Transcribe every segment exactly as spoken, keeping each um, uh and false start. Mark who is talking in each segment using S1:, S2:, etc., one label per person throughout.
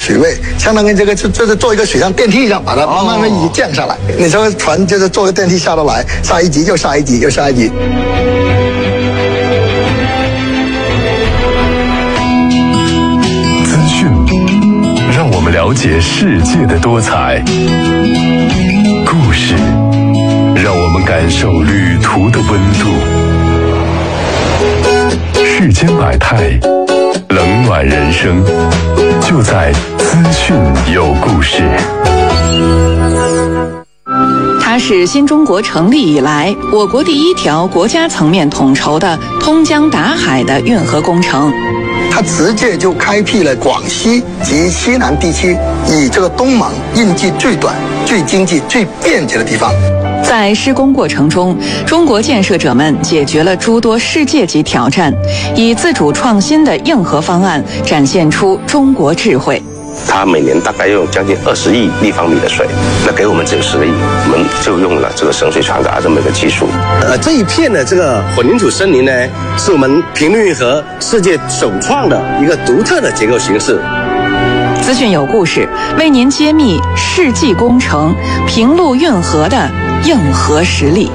S1: 水位，相当于这个就就是做一个水上电梯一样，把它慢慢慢一降下来。哦、你这个船就是坐个电梯下得来，下一级又下一级又下一级。
S2: 资讯让我们了解世界的多彩，故事让我们感受旅途的温度。世间百态，冷暖人生，就在资讯有故事。
S3: 它是新中国成立以来我国第一条国家层面统筹的通江达海的运河工程。
S1: 它直接就开辟了广西及西南地区以这个东盟运距最短、最经济、最便捷的地方。
S3: 在施工过程中，中国建设者们解决了诸多世界级挑战，以自主创新的硬核方案展现出中国智慧。
S4: 它每年大概用将近二十亿立方米的水，那给我们只有十个亿，我们就用了这个省水船闸这么一个技术。
S5: 呃，这一片的这个混凝土森林呢，是我们平陆运河世界首创的一个独特的结构形式。
S3: 资讯有故事，为您揭秘世纪工程平陆运河的硬核实力。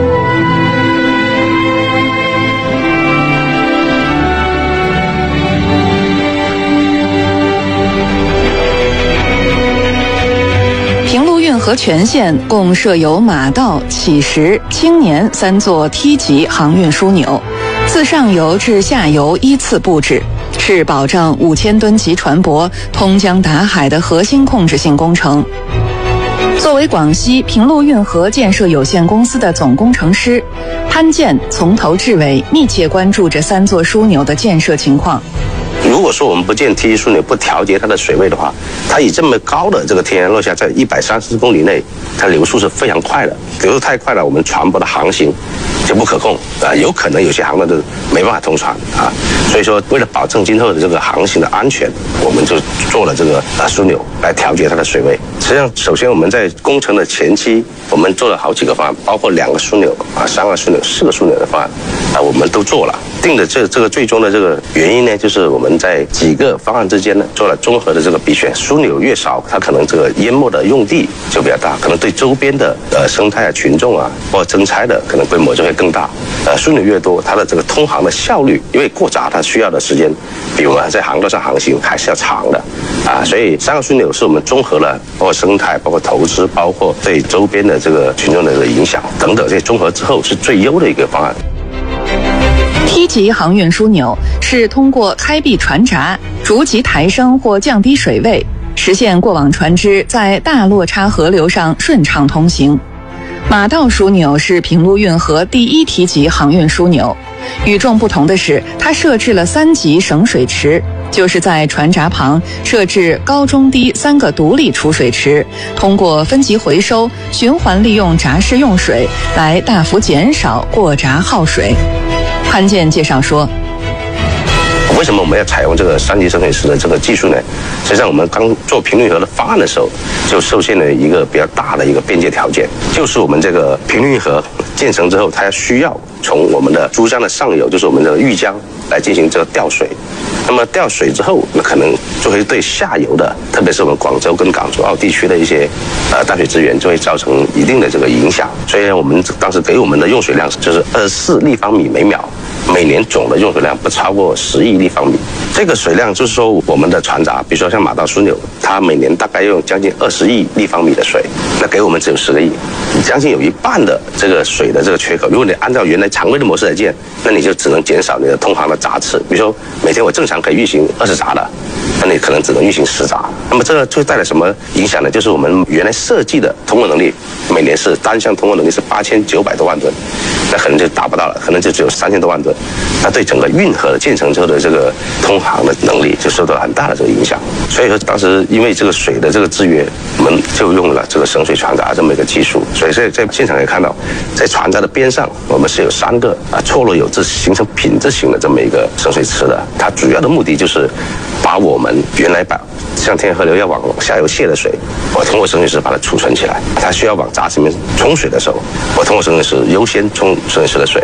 S3: 平陆运河全线共设有马道、乞石、青年三座梯级航运枢纽，自上游至下游依次布置，是保障五千吨级船舶通江达海的核心控制性工程。作为广西平陆运河建设有限公司的总工程师，潘建从头至尾密切关注这三座枢纽的建设情况。
S4: 如果说我们不建梯级枢纽，不调节它的水位的话，它以这么高的这个天然落下，在一百三十公里内，它流速是非常快的，流速太快了，我们船舶的航行就不可控啊，有可能有些航段都没办法通船啊。所以说，为了保证今后的这个航行的安全，我们就做了这个啊枢纽来调节它的水位。实际上，首先我们在工程的前期，我们做了好几个方案，包括两个枢纽啊、三个枢纽、四个枢纽的方案啊，我们都做了。定的这这个最终的这个原因呢，就是我们在几个方案之间呢做了综合的这个比选。枢纽越少，它可能这个淹没的用地就比较大，可能对周边的呃生态啊、群众啊或者征差的可能规模就会更大。呃，枢纽越多，它的这个通航的效率，因为过闸它需要的时间，比我们在航道上航行还是要长的啊，所以三个枢纽是我们综合了包括生态、包括投资、包括对周边的这个群众的这个影响等等，这些综合之后是最优的一个方案。
S3: 梯级航运枢纽是通过开闭船闸，逐级抬升或降低水位，实现过往船只在大落差河流上顺畅通行。马道枢纽是平陆运河第一梯级航运枢纽，与众不同的是，它设置了三级省水池，就是在船闸旁设置高中低三个独立储水池，通过分级回收、循环利用闸室用水，来大幅减少过闸耗水。潘建介绍说，
S4: 为什么我们要采用这个三级省水池的这个技术呢？实际上，我们刚做平陆运河的方案的时候，就受限了一个比较大的一个边界条件，就是我们这个平陆运河建成之后，它要需要从我们的珠江的上游，就是我们的豫江来进行这个调水。那么调水之后，那可能就会对下游的，特别是我们广州跟港珠澳地区的一些呃淡水资源，就会造成一定的这个影响。所以我们当时给我们的用水量就是二十四立方米每秒。每年总的用水量不超过十亿立方米，这个水量就是说我们的船闸，比如说像马道枢纽，它每年大概用将近二十亿立方米的水，那给我们只有十个亿，将近有一半的这个水的这个缺口。如果你按照原来常规的模式来建，那你就只能减少你的通航的闸次，比如说每天我正常可以运行二十闸的，那你可能只能运行十闸。那么这个会带来什么影响呢？就是我们原来设计的通过能力，每年是单项通过能力是八千九百多万吨，那可能就达不到了，可能就只有三千多万吨。那对整个运河的建成之后的这个通航的能力就受到很大的这个影响。所以说当时因为这个水的这个制约，我们就用了这个省水船闸这么一个技术。所以在在现场可以看到，在船闸的边上，我们是有三个啊错落有致、形成品质型的这么一个省水池的。它主要的目的就是把我们原来把像天河流要往下游泄的水，我通过省水池把它储存起来。它需要往闸池里面冲水的时候，我通过省水池优先冲省水池的水。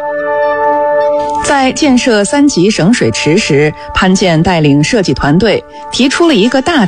S3: 在建设三级省水池时，潘建带领设计团队提出了一个大